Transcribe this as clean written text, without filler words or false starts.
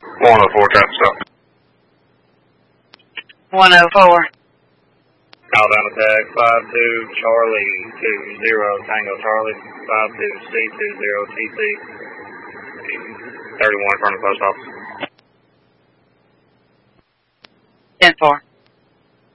104 traffic stop. 104. Alabama tag 52 Charlie 20 Tango Charlie 52C20 TC 31 in front of the post office. 10-4.